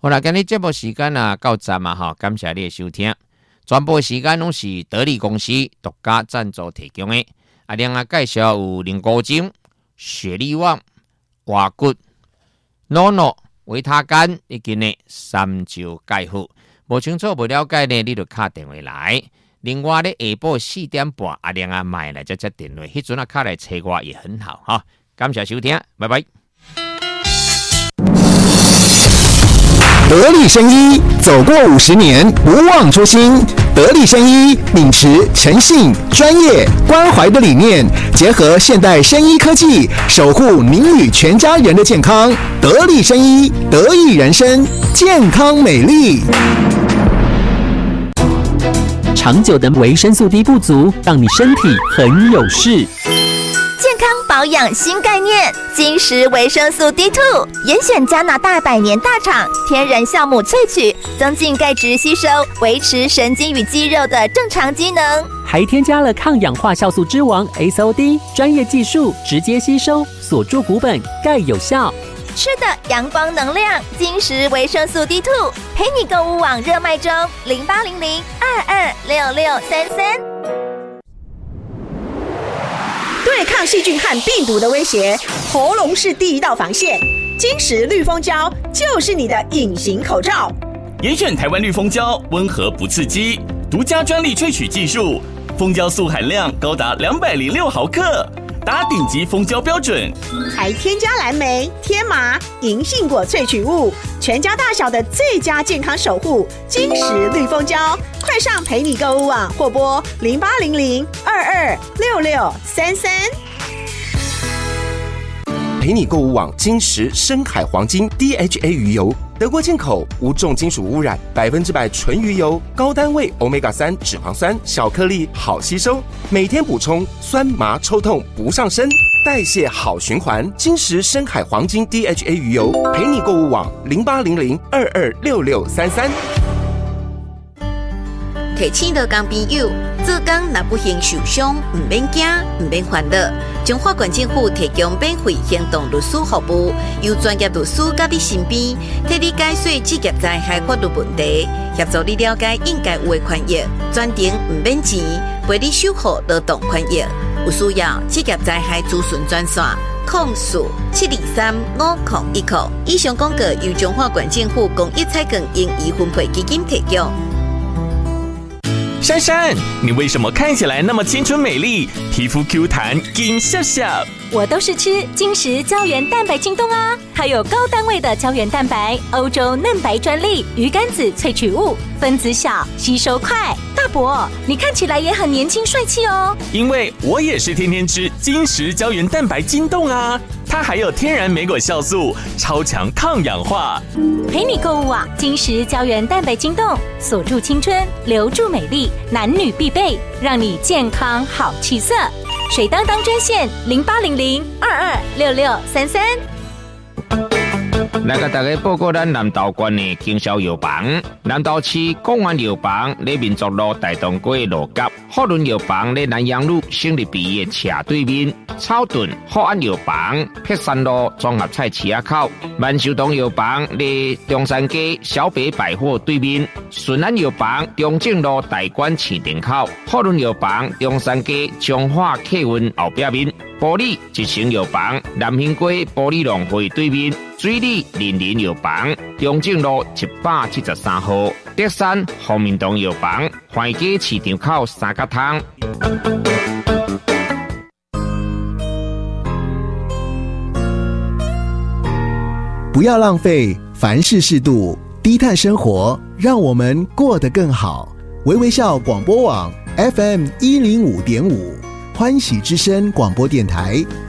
好啦，今日节目时间到站感谢你的收听。全部时间拢是得力公司独家赞助提供的。另外介绍有灵骨精、雪力旺、瓦骨、NONO、维他干以及呢三九钙护。无清楚、无了解呢，你就打电话来。另外呢，下晡4点半另外买来再电话，迄阵卡来找我也很好哈。感谢收听，拜拜。 得力生医走过50年，不忘初心。得力生医秉持诚信、专业、关怀的理念，结合现代生医科技，守护您与全家人的健康。得力生医，得益人生，健康美丽。 长久的维生素 D 不足，让你身体很有事。 健康保养新概念，金石维生素 D2， 严选加拿大100年大厂天然酵母萃取，增进钙质吸收，维持神经与肌肉的正常机能， 还添加了抗氧化酵素之王 SOD， 专业技术直接吸收，锁住骨本，钙有效。 吃的阳光能量，金石维生素 D2， 陪你购物网热卖中，0800-226633。 对抗细菌和病毒的威胁，喉咙是第一道防线。金石绿蜂胶就是你的隐形口罩。 严选台湾绿蜂胶，温和不刺激，独家专利萃取技术，蜂胶素含量高达206毫克，达顶级蜂胶标准。 还添加蓝莓、天麻、银杏果萃取物，全家大小的最佳健康守护。金石绿蜂胶，快上陪你购物网或拨0800-226633。 陪你购物网金石深海黄金 DHA 鱼油，德国进口，无重金属污染，100%纯鱼油，高单位 Omega-3 脂肪酸，小颗粒好吸收，每天补充，酸麻抽痛不上身，代谢好循环。金石深海黄金 DHA 鱼油，陪你购物网0800-226633。 提醒到工朋友，做工若不幸受伤，唔免惊，唔免烦恼。中华县政府提供免费行动律师服务，由专业律师甲你身边，替你解说职业灾害法律问题，协助你了解应该有的权益，专程唔免钱，陪你守护劳动权益。有需要职业灾害咨询专线：04-723-5010。以上广告由中华县政府公益彩券盈余分配基金提供。 珊珊，你为什么看起来那么青春美丽，皮肤 Q 弹，金笑笑？ 我都是吃金石胶原蛋白晶冻啊，它有高单位的胶原蛋白，欧洲嫩白专利，鱼肝子萃取物，分子小，吸收快。大伯，你看起来也很年轻帅气哦。 因为我也是天天吃金石胶原蛋白晶冻啊，它还有天然莓果酵素，超强抗氧化。 陪你购物网金石胶原蛋白晶冻，锁住青春，留住美丽，男女必备，让你健康好气色。水当当专线0800-226633。 来甲大家报告咱南投县的经销药房，南投市公安药房在民族路大东街路角，福伦药房在南阳路胜利鼻的斜对面，草屯福安药房碧山路综合菜市口，万寿堂药房在中山街小北百货对面，顺安药房中正路大馆市场口，福伦药房中山街中华客运后壁面，玻璃一层药房南兴街玻璃农会对面，水里林林药房中正路173号，德山福民堂药房怀街市场口三角汤。 不要浪费，凡事适度，低碳生活，让我们过得更好。微微笑广播网 FM105.5，欢喜之声广播电台